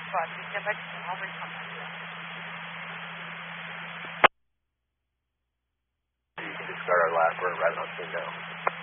squad, please stand by. I'll bring contact. You can discard our last word right on scene now.